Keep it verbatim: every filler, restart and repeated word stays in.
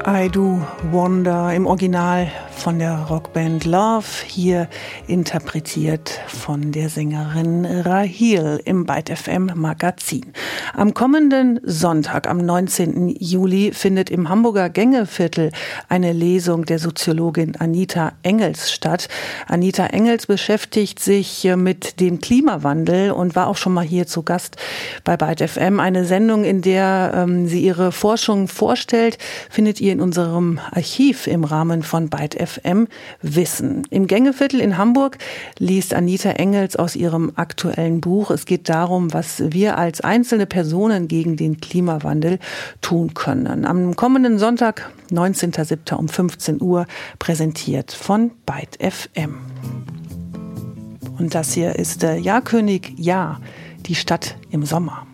I Do Wonder im Original von der Rockband Love, hier interpretiert von der Sängerin Rahil im Byte F M Magazin. Am kommenden Sonntag, am neunzehnten Juli, findet im Hamburger Gängeviertel eine Lesung der Soziologin Anita Engels statt. Anita Engels beschäftigt sich mit dem Klimawandel und war auch schon mal hier zu Gast bei Byte F M. Eine Sendung, in der ähm, sie ihre Forschung vorstellt, findet ihr in unserem Archiv im Rahmen von Byte F M Wissen. Im Gängeviertel in Hamburg liest Anita Engels aus ihrem aktuellen Buch. Es geht darum, was wir als einzelne Personen gegen den Klimawandel tun können. Am kommenden Sonntag, neunzehnten siebten um fünfzehn Uhr, präsentiert von Byte F M. Und das hier ist der Jahrkönig Ja, die Stadt im Sommer.